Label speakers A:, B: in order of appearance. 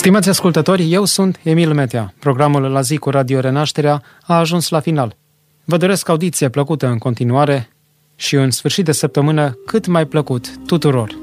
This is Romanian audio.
A: Stimați ascultători, eu sunt Emil Metea. Programul La zi cu Radio Renașterea a ajuns la final. Vă doresc audiție plăcută în continuare și un sfârșit de săptămână cât mai plăcut tuturor.